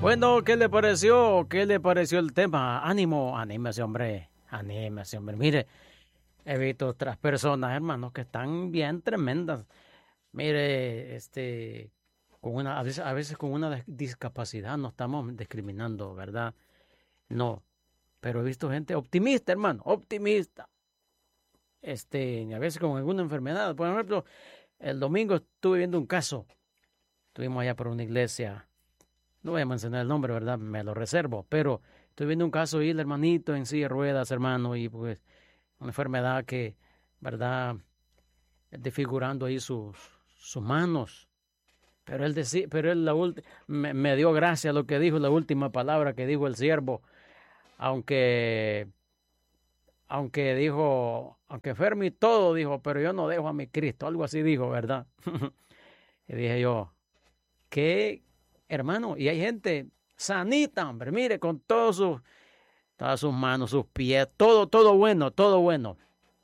Bueno, ¿qué le pareció? ¿Qué le pareció el tema? Ánimo, anímese, hombre. Anímese, hombre. Mire, he visto otras personas, hermanos, que están bien tremendas. Mire, con a veces con una discapacidad no estamos discriminando, ¿verdad? No, pero he visto gente optimista, hermano, optimista. A veces con alguna enfermedad. Por ejemplo, el domingo estuve viendo un caso. Estuvimos allá por una iglesia. No voy a mencionar el nombre, ¿verdad? Me lo reservo. Pero estoy viendo un caso y el hermanito en silla de ruedas, hermano, y pues una enfermedad que, ¿verdad? Desfigurando ahí sus manos. Pero él decía, pero él me dio gracia lo que dijo, la última palabra que dijo el siervo, aunque dijo, aunque enferme y todo, dijo, pero yo no dejo a mi Cristo, algo así dijo, ¿verdad? Y dije yo, ¿qué, hermano? Y hay gente sanita, hombre, mire, con todas sus manos, sus pies, todo bueno, todo bueno.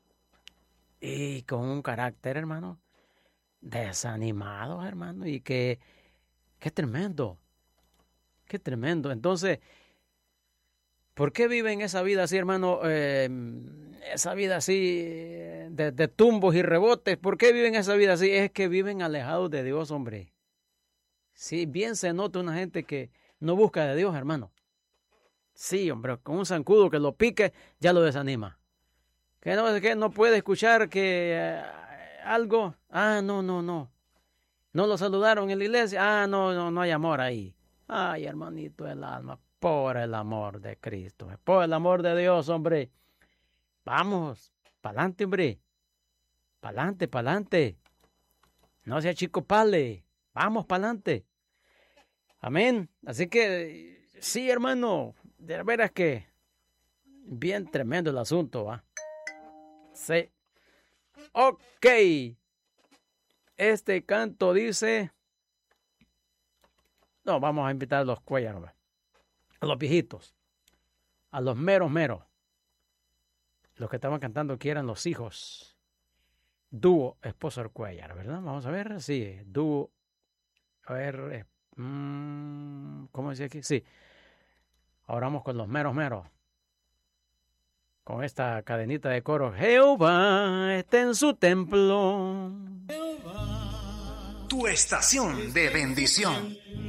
Y con un carácter, hermano, desanimado, hermano, y qué tremendo, qué tremendo. Entonces, ¿por qué viven esa vida así, hermano? Esa vida así de tumbos y rebotes. ¿Por qué viven esa vida así? Es que viven alejados de Dios, hombre. Sí, bien se nota una gente que no busca de Dios, hermano. Sí, hombre, con un zancudo que lo pique, ya lo desanima. Que no puede escuchar que algo. Ah, no. No lo saludaron en la iglesia. Ah, no hay amor ahí. Ay, hermanito del alma, por el amor de Cristo, por el amor de Dios, hombre. Vamos, pa'lante, hombre. Pa'lante. No sea chico pale. Vamos, pa'lante. Amén. Así que, sí, hermano, de veras que bien tremendo el asunto, ¿va? Sí. Ok. Este canto dice... No, vamos a invitar a los cuellos, a los viejitos, a los meros. Los que estaban cantando aquí eran los hijos. Dúo Esposo del Cuellar, ¿verdad? Vamos a ver, sí, dúo. A ver, ¿cómo decía aquí? Sí. Ahora vamos con los meros. Con esta cadenita de coro. Jehová está en su templo. Tu estación de bendición.